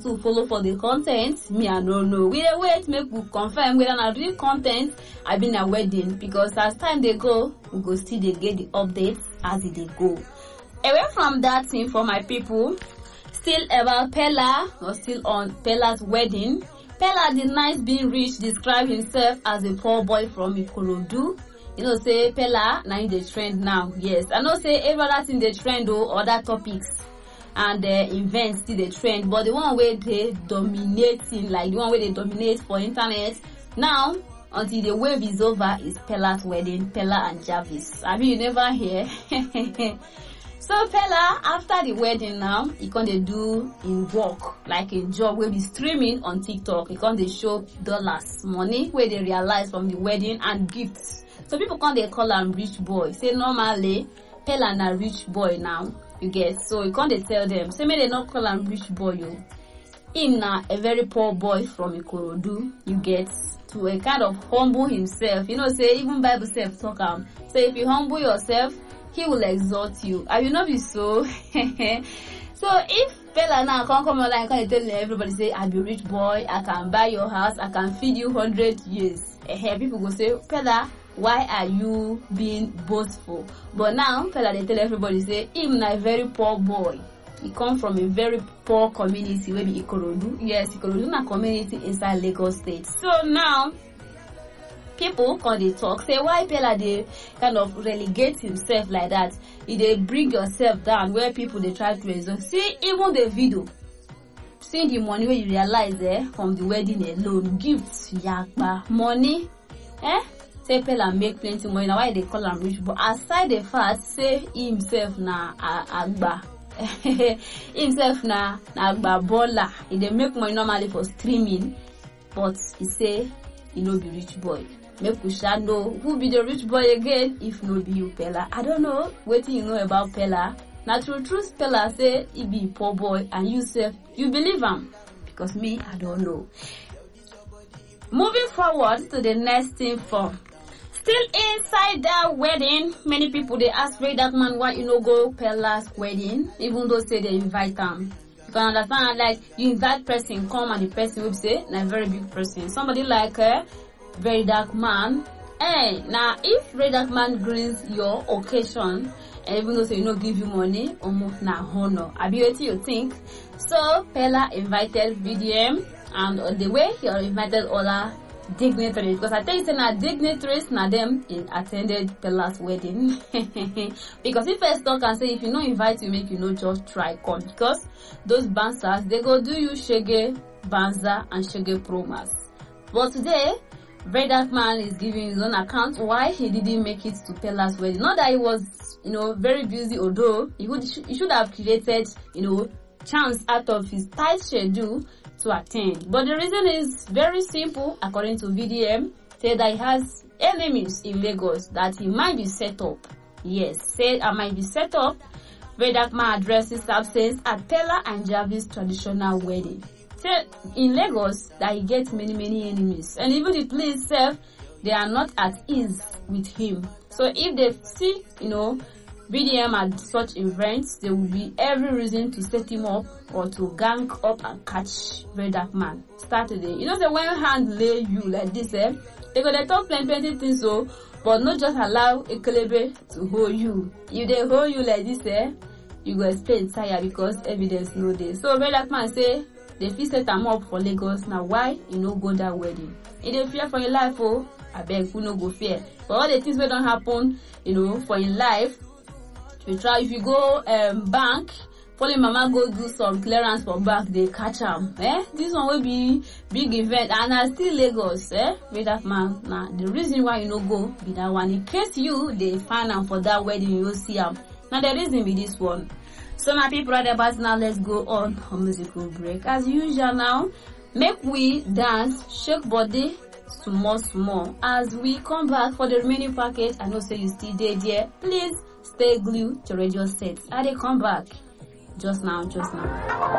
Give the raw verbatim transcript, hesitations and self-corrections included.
to follow for the content. Me, I don't know. We dey wait, make we confirm whether na real content I been a wedding, because as time they go, we go still dey get the updates as it they go. Away from that thing for my people, still about Pella, or still on Pella's wedding. Pella denies being rich, describe himself as a poor boy from Ikorodu. You know, say Pella now in the trend now. Yes, I know say every other thing the trend or other topics and uh, events still the trend, but the one where they dominating, like the one where they dominate for internet now until the wave is over, is Pella's wedding, Pella and Jarvis. I mean, you never hear. So Pella, after the wedding now, he gonna do in work, like a job where be streaming on TikTok. He gonna show dollars, money where they realize from the wedding and gifts. So people can't they call him rich boy. Say normally Pella na rich boy now. You get, so you can't they tell them. Say may they not call him rich boy you. Him na a very poor boy from Ikorodu. You get, to a kind of humble himself. You know, say even Bible self talk him. Say if you humble yourself, he will exalt you. I will not be so. So if Pella now can't come online, can tell everybody say I be rich boy, I can buy your house, I can feed you hundred years. Eh, people go say, Pella, why are you being boastful? But now Pella they tell everybody say him na a very poor boy. He come from a very poor community, maybe Ikorodu. Yes, Ikorodu na community inside Lagos State. So now people can they talk, say why Pella they kind of relegate himself like that. If they bring yourself down where people they try to resist. See even the video, seeing the money where you realize eh, from the wedding alone, gifts, yakba, money, eh? Say Pella make plenty money. Now why they call him rich? But aside the fact, say himself na agba. Himself na na agba baller. He they make money normally for streaming, but he say he no be rich boy. Make we shall know who be the rich boy again if no be you, Pella. I don't know what you know about Pella. Now true truth Pella say he be poor boy and you say you believe him, because me I don't know. Moving forward to the next thing for still inside that wedding, many people they ask Ray Darkman why you know go Pella's wedding, even though say they invite him. You can understand, like you invite person come and the person will say na very big person. Somebody like her, uh, Very Dark Man. Hey, now if Ray Darkman greets your occasion, and even though say you know give you money, almost na honor. I be what you think. So Pella invited V D M, and on the way he invited other dignitaries, because I tell you say na dignitaries na them in attended Pella's wedding. Because if first talk and say if you no invite you, make you no just try come, because those bouncers they go do you shege banza and shege promas. But today Very Dark Man is giving his own account why he didn't make it to Pella's wedding. Not that he was, you know, very busy, although he would he should have created, you know, chance out of his tight schedule to attend. But the reason is very simple, according to V D M, said that he has enemies in Lagos, that he might be set up. Yes, said I might be set up. Very Dark Man addresses absence at Pella and Jarvis' traditional wedding. Said in Lagos that he gets many many enemies, and even the police self, they are not at ease with him. So if they see, you know, V D M at such events, there will be every reason to set him up or to gang up and catch Very Dark Man. Start today. You know, the when hand lay you like this, eh? They go they talk plenty plenty things, so but not just allow a kelebe to hold you. If they hold you like this, eh, you go explain tire because evidence no there. So Very Dark Man say they fit set them up for Lagos. Now why you no go that wedding? If they fear for your life, oh, I beg you no go fear. But all the things that don't happen, you know, for your life, you try if you go um bank, follow mama go do some clearance for bank, they catch them. Eh? This one will be big event and I still Lagos, eh? With that man. Now the reason why you no go be that one. In case you they find out for that wedding, you will see them. Now the reason be this one. So my people right about now, let's go on a musical break. As usual now, make we dance, shake body small small. As we come back for the remaining package, I know say you still there there. Please stay glued to radio sets. I they come back just now, just now.